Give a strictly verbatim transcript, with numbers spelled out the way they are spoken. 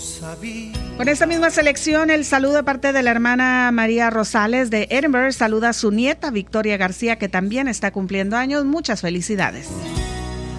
Con esta misma selección, el saludo de parte de la hermana María Rosales de Edinburgh. Saluda a su nieta Victoria García, que también está cumpliendo años. Muchas felicidades.